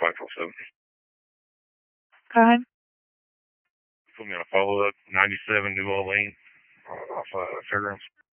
547. Go ahead. Put me on a follow-up, 97 New Orleans, off Fairgrounds.